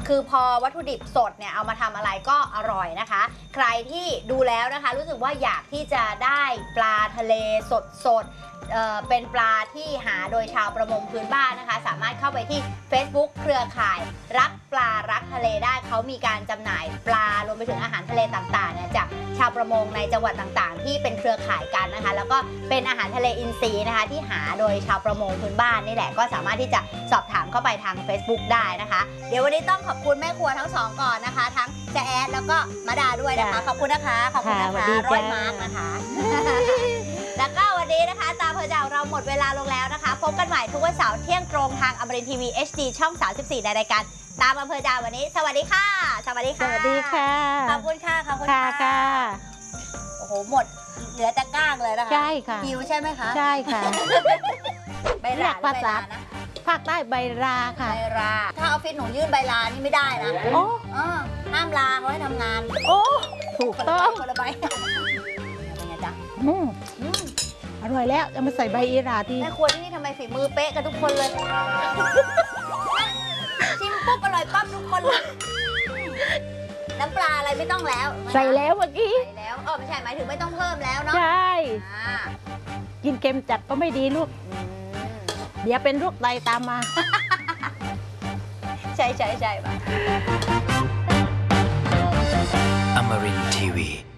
คือพอวัตถุดิบสดเนี่ยเอามาทำอะไรก็อร่อยนะคะใครที่ดูแล้วนะคะรู้สึกว่าอยากที่จะได้ปลาทะเลสดเป็นปลาที่หาโดยชาวประมงพื้นบ้านนะคะสามารถเข้าไปที่ Facebook เครือข่ายรักปลารักทะเลได้เขามีการจำหน่ายปลารวมไปถึงอาหารทะเลต่างๆเนี่ยจากชาวประมงในจังหวัดต่างๆที่เป็นเครือข่ายกันนะคะแล้วก็เป็นอาหารทะเลอินทรีย์นะคะที่หาโดยชาวประมงพื้นบ้านนี่แหละก็สามารถที่จะสอบถามเข้าไปทาง Facebook ได้นะคะเดี๋ยววันนี้ต้องขอบคุณแม่ครัวทั้งสองก่อนนะคะทั้งเจ๊แอดแล้วก็มาดาด้วยนะคะขอบคุณนะคะขอบคุณนะคะร้อยมาร์กนะคะแล้วก็วันนี้นะคะตามเพอจากเราหมดเวลาลงแล้วนะคะพบกันใหม่ทุกวันเสาร์เที่ยงตรงทางอมรินทร์ทีวี HD ช่อง 34 ในรายการตามอำเภอดาววันนี้สวัสดีค่ะสวัสดีค่ะสวัสดีค่ะขอบคุณค่ะขอบคุณค่ะโอ้โหหมดเหลือแต่ก้างเลยนะคะใช่ค่ะหิวใช่ไหมคะใช่ค่ะใบลาภาษาภาคใต้ใบราค่ะใบราถ้าออฟฟิศหนูยื่นใบลานี่ไม่ได้นะโอ้ห้ามลาเขาให้ทำงานโอ้ถูกต้องคนละใบเป็นไงจ๊ะอร่อยแล้วจะมาใส่ใบอีราที่แม่ครัวที่นี่ทำไมฝีมือเป๊ะกันทุกคนเลยชิมปุ๊บอร่อยปั๊บทุกคนเลยน้ำปลาอะไรไม่ต้องแล้วใส่แล้วเมื่อกี้ใส่แล้วไม่ใช่หมายถึงไม่ต้องเพิ่มแล้วเนาะใช่กินเค็มจัดก็ไม่ดีลูกเดี๋ยวเป็นโรคไตตามมาใช่ป่ะ Amarin Tiwi